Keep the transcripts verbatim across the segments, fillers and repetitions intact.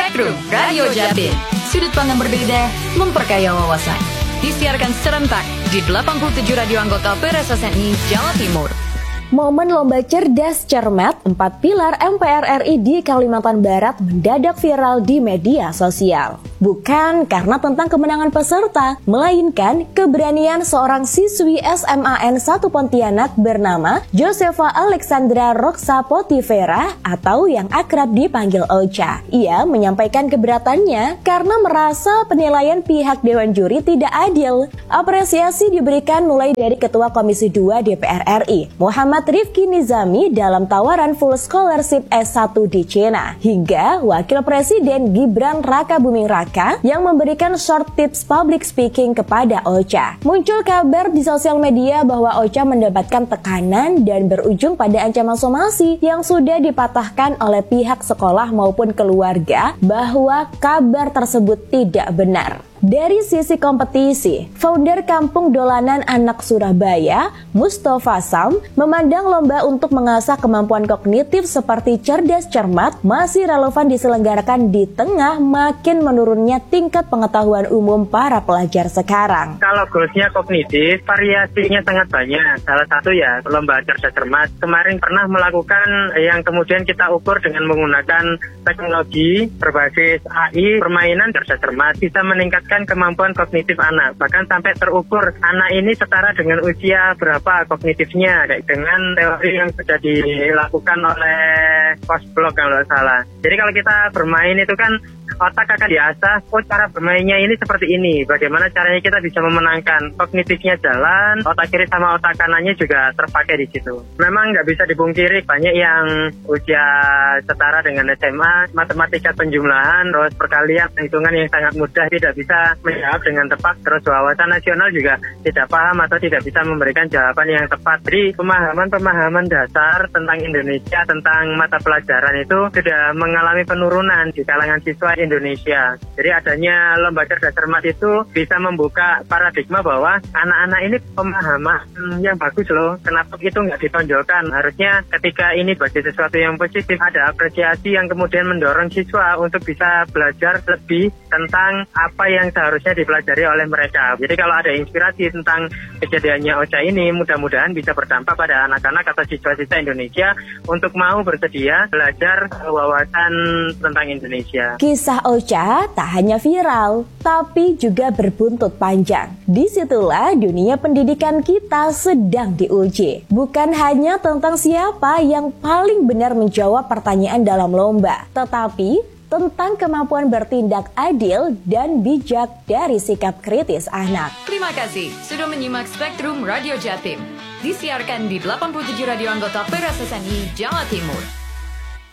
Spektrum Radio Jatim. Sudut pandang berbeda, memperkaya wawasan. Disiarkan serentak di delapan puluh tujuh radio anggota P R S S N I Jawa Timur. Momen lomba cerdas cermat empat pilar M P R R I di Kalimantan Barat mendadak viral di media sosial. Bukan karena tentang kemenangan peserta, melainkan keberanian seorang siswi S M A N satu Pontianak bernama Josefa Alexandra Roxa Potivera atau yang akrab dipanggil Ocha. Ia menyampaikan keberatannya karena merasa penilaian pihak Dewan Juri tidak adil. Apresiasi diberikan mulai dari Ketua Komisi dua D P R R I, Muhammad Rifki Nizami dalam tawaran full scholarship S satu di Cina, hingga Wakil Presiden Gibran Raka Buming Raka yang memberikan short tips public speaking kepada Ocha. Muncul kabar di sosial media bahwa Ocha mendapatkan tekanan dan berujung pada ancaman somasi yang sudah dipatahkan oleh pihak sekolah maupun keluarga bahwa kabar tersebut tidak benar. Dari sisi kompetisi, founder Kampung Dolanan Anak Surabaya, Mustafa Sam, memandang lomba untuk mengasah kemampuan kognitif seperti cerdas cermat masih relevan diselenggarakan di tengah makin menurunnya tingkat pengetahuan umum para pelajar sekarang. Kalau goalsnya kognitif, variasinya sangat banyak. Salah satu ya lomba cerdas cermat. Kemarin pernah melakukan yang kemudian kita ukur dengan menggunakan teknologi berbasis A I, permainan cerdas cermat bisa meningkatkan kemampuan kognitif anak, bahkan sampai terukur anak ini setara dengan usia berapa kognitifnya, dengan teori yang sudah dilakukan oleh Postblog kalau tidak salah. Jadi kalau kita bermain itu kan otak akan diasah, oh cara bermainnya ini seperti ini, bagaimana caranya kita bisa memenangkan, kognitifnya jalan, otak kiri sama otak kanannya juga terpakai di situ. Memang nggak bisa dipungkiri banyak yang usia setara dengan S M A, matematika penjumlahan, terus perkalian, hitungan yang sangat mudah tidak bisa menjawab dengan tepat, terus wawasan nasional juga tidak paham atau tidak bisa memberikan jawaban yang tepat. Jadi pemahaman-pemahaman dasar tentang Indonesia, tentang mata pelajaran itu sudah mengalami penurunan di kalangan siswa Indonesia. Jadi adanya lomba cerdas cermat itu bisa membuka paradigma bahwa anak-anak ini pemahaman yang bagus loh. Kenapa itu nggak ditonjolkan? Harusnya ketika ini bagi sesuatu yang positif, ada apresiasi yang kemudian mendorong siswa untuk bisa belajar lebih tentang apa yang seharusnya dipelajari oleh mereka. Jadi kalau ada inspirasi tentang kejadiannya Ocha ini, mudah-mudahan bisa berdampak pada anak-anak atau siswa-siswa Indonesia untuk mau bersedia belajar wawasan tentang Indonesia. Kisah Ocha tak hanya viral, tapi juga berbuntut panjang. Disitulah dunia pendidikan kita sedang diuji. Bukan hanya tentang siapa yang paling benar menjawab pertanyaan dalam lomba, tetapi tentang kemampuan bertindak adil dan bijak dari sikap kritis anak. Terima kasih sudah menyimak Spektrum Radio Jatim. Disiarkan di delapan puluh tujuh radio anggota P R S S N I Jawa Timur.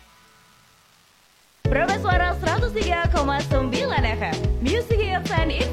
Suara seratus tiga koma sembilan F M Music Hits and